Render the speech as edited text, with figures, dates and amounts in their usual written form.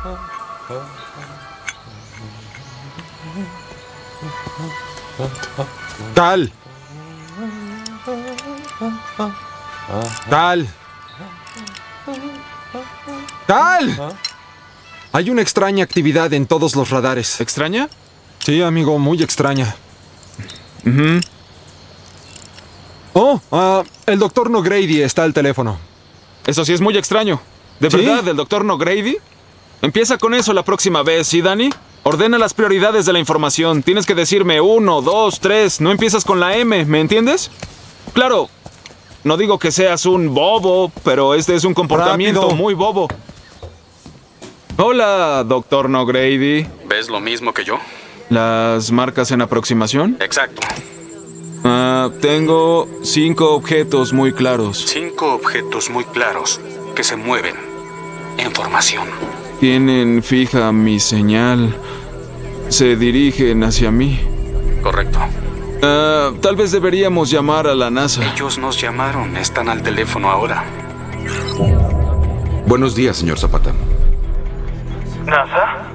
Tal. Tal. Tal. Hay una extraña actividad en todos los radares. ¿Extraña? Sí, amigo, muy extraña. Oh, el doctor Nogrady está al teléfono. Eso sí es muy extraño. ¿De ¿Sí? verdad, el doctor Nogrady? Empieza con eso la próxima vez, ¿sí, Dani? Ordena las prioridades de la información. Tienes que decirme 1, 2, 3. No empiezas con la M, ¿me entiendes? Claro, no digo que seas un bobo, pero este es un comportamiento Rápido. muy bobo. Hola, doctor Nogrady. ¿Ves lo mismo que yo? ¿Las marcas en aproximación? Exacto. Tengo 5 objetos muy claros. 5 objetos muy claros que se mueven en formación. Tienen fija mi señal. Se dirigen hacia mí. Correcto. Tal vez deberíamos llamar a la NASA. Ellos nos llamaron. Están al teléfono ahora. Buenos días, señor Zapata. ¿NASA?